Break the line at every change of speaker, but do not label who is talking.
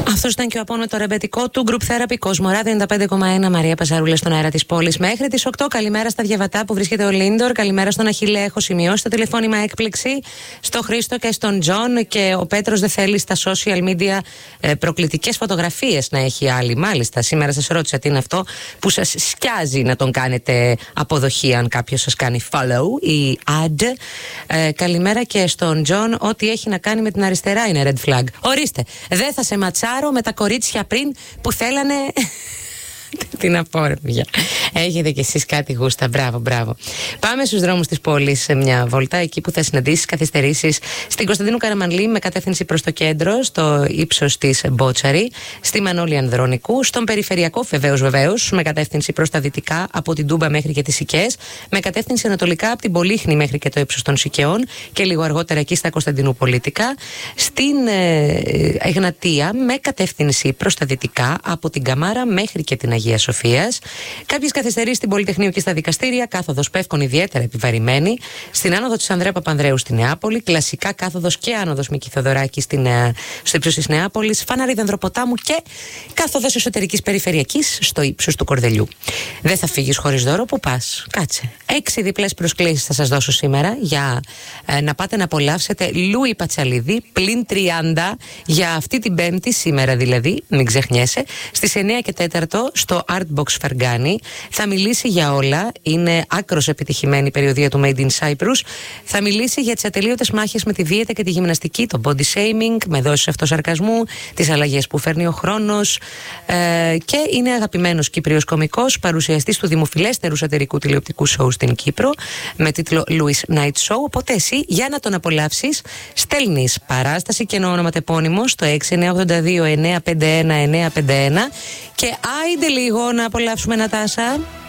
Αυτό ήταν και ο από το ρεμπετικό του Group Therapy Κοσμορά 95,1. Μαρία Παζαρούλα στον αέρα της πόλης μέχρι τις 8. Καλημέρα στα Διαβατά που βρίσκεται ο Λίντορ. Καλημέρα στον Αχιλλέ. Έχω σημειώσει το τηλεφώνημα έκπληξη. Στο Χρήστο και στον Τζον. Και ο Πέτρος δεν θέλει στα social media προκλητικές φωτογραφίες να έχει άλλη. Μάλιστα, σήμερα σας ρώτησα τι είναι αυτό που σας σκιάζει να τον κάνετε αποδοχή, αν κάποιος σας κάνει follow ή add. Καλημέρα και στον Τζον. Ό,τι έχει να κάνει με την αριστερά είναι red flag. Ορίστε, δεν θα σε ματσάρω με τα κορίτσια πριν που θέλανε. Τι να πω, ρε παιδιά. Έχετε κι εσείς κάτι γούστα. Μπράβο, μπράβο. Πάμε στους δρόμους της πόλης σε μια βόλτα, εκεί που θα συναντήσεις καθυστερήσεις στην Κωνσταντίνου Καραμανλή με κατεύθυνση προς το κέντρο, στο ύψος της Μπότσαρη, στη Μανώλη Ανδρώνικου, στον περιφερειακό βεβαίως, με κατεύθυνση προς τα δυτικά από την Τούμπα μέχρι και τις Σικές, με κατεύθυνση ανατολικά από την Πολύχνη μέχρι και το ύψος των Σικαιών και λίγο αργότερα εκεί στα Κωνσταντινούπολιτικά, στην Εγνατία με κατεύθυνση προς τα δυτικά από την Καμάρα μέχρι και την Αγία Σοφίας. Κάποιες καθυστερήσεις στην Πολυτεχνείο και στα δικαστήρια, κάθοδος Πεύκων ιδιαίτερα επιβαρημένη. Στην άνοδο της Ανδρέα Παπανδρέου στη Νεάπολη, κλασικά κάθοδος και άνοδος Μίκη Θοδωράκη στο ύψος της Νεάπολης, Φανάρι Δανδροποτάμου και κάθοδος εσωτερικής περιφερειακής στο ύψος του Κορδελιού. Δεν θα φύγεις χωρίς δώρο, που πας? Κάτσε. 6 διπλές προσκλήσεις θα σας δώσω σήμερα για να πάτε να απολαύσετε Λούι Πατσαλίδη πλην 30 για αυτή την Πέμπτη, σήμερα δηλαδή, μην ξεχνιέσαι, στις 9 και 4 στο Artbox Φεργάνη. Θα μιλήσει για όλα. Είναι άκρος επιτυχημένη η περιοδία του Made in Cyprus. Θα μιλήσει για τις ατελείωτες μάχες με τη δίαιτα και τη γυμναστική, το body shaming, με δόσεις αυτοσαρκασμού, τις αλλαγές που φέρνει ο χρόνος. Και είναι αγαπημένος Κύπριος κωμικός, παρουσιαστής του δημοφιλέστερου σατυρικού τηλεοπτικού σοου στην Κύπρο, με τίτλο Louis Night Show. Οπότε εσύ, για να τον απολαύσεις, στέλνεις παράσταση και ονοματεπώνυμο στο 6982 951 951 και άιντε λίγο να απολαύσουμε, Νατάσα.